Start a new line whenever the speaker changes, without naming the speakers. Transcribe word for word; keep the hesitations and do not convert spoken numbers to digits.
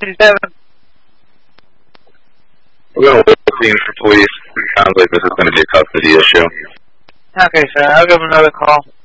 fifty-seven.
We're going to wait the scene for police. It sounds like this is going to be a custody issue.
Okay, sir. I'll give him another call.